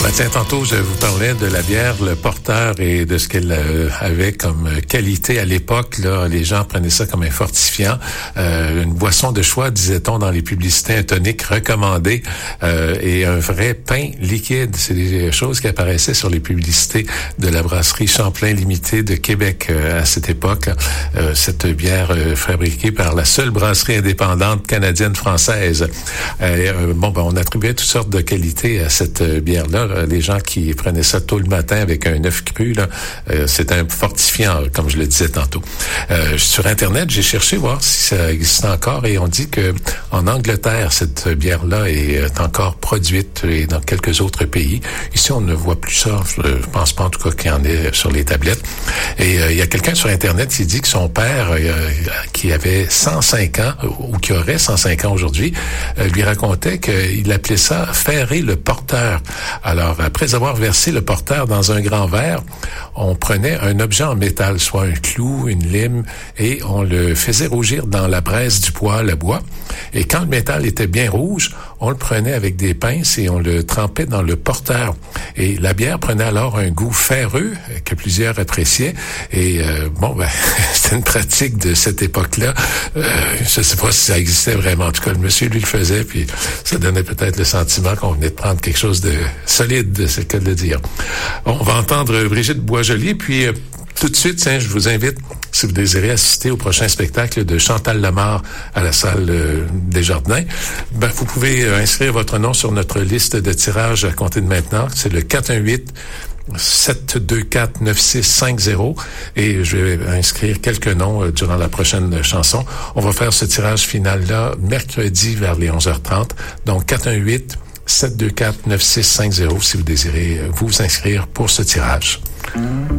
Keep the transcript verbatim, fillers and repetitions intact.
Ben tiens, tantôt, je vous parlais de la bière, le porteur et de ce qu'elle euh, avait comme qualité à l'époque. Là, les gens prenaient ça comme un fortifiant. Euh, une boisson de choix, disait-on dans les publicités, un tonique recommandé euh, et un vrai pain liquide. C'est des choses qui apparaissaient sur les publicités de la brasserie Champlain Limitée de Québec euh, à cette époque. Euh, cette bière euh, fabriquée par la seule brasserie indépendante canadienne-française. Euh, bon, ben, on attribuait toutes sortes de qualités à cette euh, bière-là. Les gens qui prenaient ça tôt le matin avec un œuf cru, là, euh, c'est un fortifiant, comme je le disais tantôt. Euh, sur Internet, j'ai cherché voir si ça existe encore et on dit que en Angleterre, cette bière-là est encore produite et dans quelques autres pays. Ici, on ne voit plus ça. Je pense pas en tout cas qu'il y en ait sur les tablettes. Et euh, il y a quelqu'un sur Internet qui dit que son père, euh, qui avait cent cinq ans, ou qui aurait cent cinq ans aujourd'hui, euh, lui racontait qu'il appelait ça « ferrer le porteur ». Alors, après avoir versé le porteur dans un grand verre, on prenait un objet en métal, soit un clou, une lime, et on le faisait rougir dans la braise du bois, le bois. Et quand le métal était bien rouge, on le prenait avec des pinces et on le trempait dans le porteur. Et la bière prenait alors un goût ferreux que plusieurs appréciaient. Et euh, bon, ben, c'était une pratique de cette époque-là. Euh, je ne sais pas si ça existait vraiment. En tout cas, le monsieur, lui, le faisait, puis ça donnait peut-être le sentiment qu'on venait de prendre quelque chose de solide, c'est le cas de le dire. On va entendre Brigitte Boisjoli, puis euh, tout de suite, tiens, je vous invite, si vous désirez assister au prochain spectacle de Chantal Lamarre à la salle euh, des Jardins, ben, vous pouvez euh, inscrire votre nom sur notre liste de tirage à compter de maintenant. C'est le quatre un huit sept deux quatre neuf six cinq zéro et je vais inscrire quelques noms euh, durant la prochaine chanson. On va faire ce tirage final-là mercredi vers les onze heures trente. Donc, quatre un huit sept deux quatre neuf six cinq zéro si vous désirez euh, vous inscrire pour ce tirage.